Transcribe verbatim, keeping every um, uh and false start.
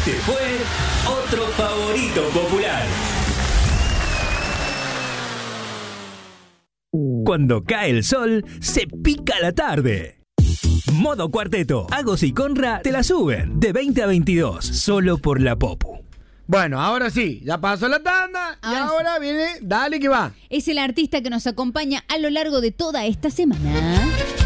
Este fue otro favorito popular. Cuando cae el sol, se pica la tarde. Modo Cuarteto. Agos y Conra te la suben de veinte a veintidós, solo por la Popu. Bueno, ahora sí, ya pasó la tanda y Ahora ahora sí. viene, dale que va. Es el artista que nos acompaña a lo largo de toda esta semana.